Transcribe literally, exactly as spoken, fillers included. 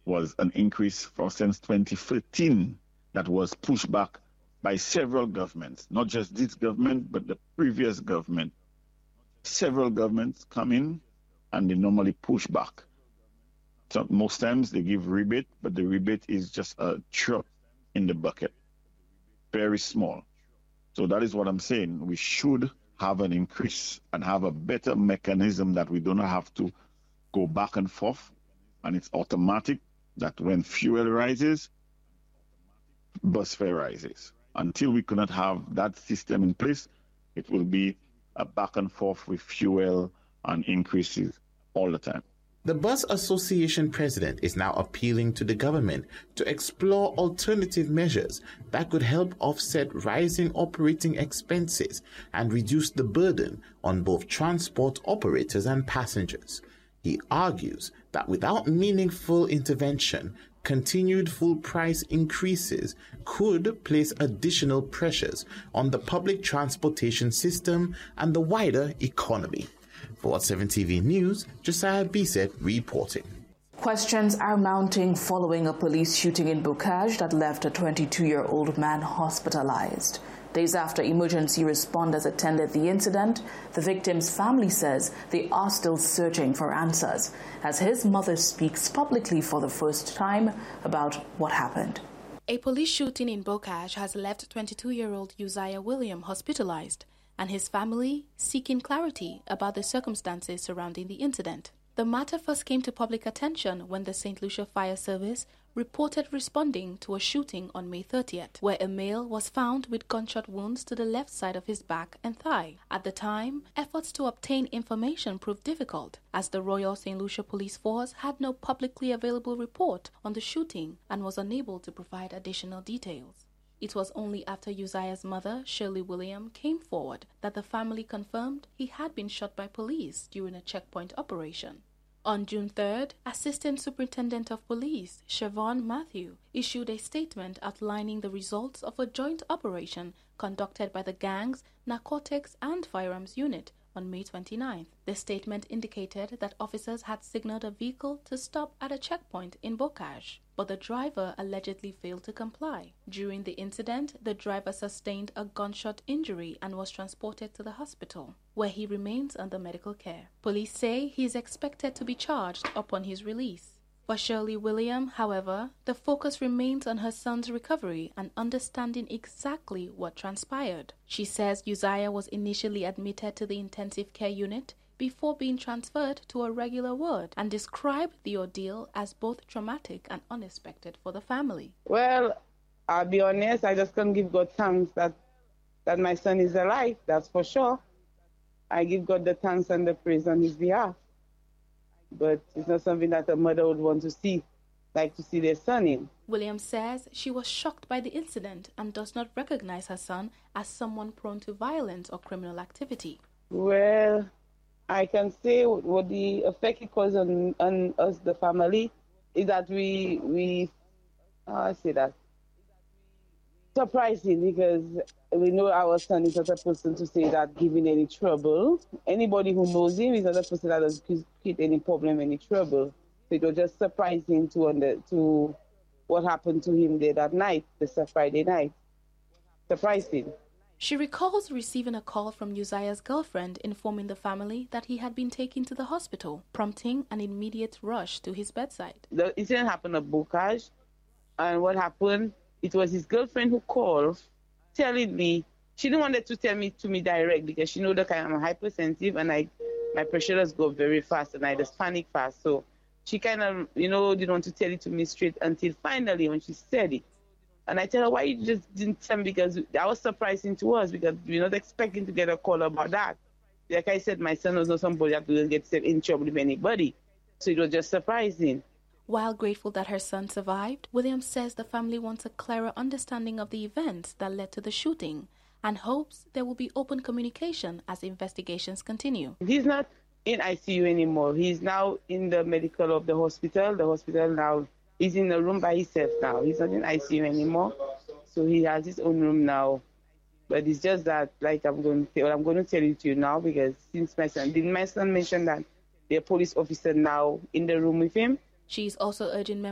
was an increase for since twenty thirteen that was pushed back by several governments, not just this government, but the previous government. Several governments come in and they normally push back. So most times they give rebate, but the rebate is just a drop in the bucket, very small. So that is what I'm saying. We should have an increase and have a better mechanism that we don't have to go back and forth, and it's automatic that when fuel rises, bus fare rises. Until we cannot have that system in place, it will be a back and forth with fuel and increases all the time. The Bus Association president is now appealing to the government to explore alternative measures that could help offset rising operating expenses and reduce the burden on both transport operators and passengers. He argues that without meaningful intervention, continued full price increases could place additional pressures on the public transportation system and the wider economy. For What seven T V News, Josiah Bisset reporting. Questions are mounting following a police shooting in Bocage that left a twenty-two-year-old man hospitalized. Days after emergency responders attended the incident, the victim's family says they are still searching for answers, as his mother speaks publicly for the first time about what happened. A police shooting in Bocage has left twenty-two-year-old Uzziah William hospitalized, and his family seeking clarity about the circumstances surrounding the incident. The matter first came to public attention when the Saint Lucia Fire Service reported responding to a shooting on May thirtieth, where a male was found with gunshot wounds to the left side of his back and thigh. At the time, efforts to obtain information proved difficult, as the Royal Saint Lucia Police Force had no publicly available report on the shooting and was unable to provide additional details. It was only after Uzziah's mother, Shirley William, came forward that the family confirmed he had been shot by police during a checkpoint operation. On June third, Assistant Superintendent of Police, Siobhan Matthew, issued a statement outlining the results of a joint operation conducted by the gang's Narcotics and Firearms Unit on May twenty-ninth. The statement indicated that officers had signaled a vehicle to stop at a checkpoint in Bocage, but the driver allegedly failed to comply. During the incident, the driver sustained a gunshot injury and was transported to the hospital, where he remains under medical care. Police say he is expected to be charged upon his release. For Shirley William, however, the focus remains on her son's recovery and understanding exactly what transpired. She says Uzziah was initially admitted to the intensive care unit before being transferred to a regular ward, and described the ordeal as both traumatic and unexpected for the family. Well, I'll be honest, I just can't give God thanks that, that my son is alive, that's for sure. I give God the thanks and the praise on his behalf. But it's not something that a mother would want to see, like to see their son in. Williams says she was shocked by the incident and does not recognize her son as someone prone to violence or criminal activity. Well, I can say what the effect it caused on, on us, the family, is that we, we how I say that, surprising, because we know our son is not a person to say that giving any trouble. Anybody who knows him is not a person that doesn't create any problem, any trouble. So it was just surprising to under, to what happened to him there that night, this Friday night. Surprising. She recalls receiving a call from Uzziah's girlfriend informing the family that he had been taken to the hospital, prompting an immediate rush to his bedside. The incident happened at Bocage, and what happened, it was his girlfriend who called, telling me, she didn't want to tell me to me direct because she knew that I'm hypersensitive and I, my pressure does go very fast and I just panic fast. So she kind of, you know, didn't want to tell it to me straight until finally when she said it. And I tell her, why you just didn't tell me? Because that was surprising to us because we're not expecting to get a call about that. Like I said, my son was not somebody that will get in trouble with anybody. So it was just surprising. While grateful that her son survived, Williams says the family wants a clearer understanding of the events that led to the shooting and hopes there will be open communication as investigations continue. He's not in I C U anymore. He's now in the medical of the hospital. The hospital now, he's in a room by himself now. He's not in I C U anymore. So he has his own room now. But it's just that, like I'm going to, I'm going to tell it to you now because since my son, didn't my son mention that the police officer now in the room with him? She is also urging members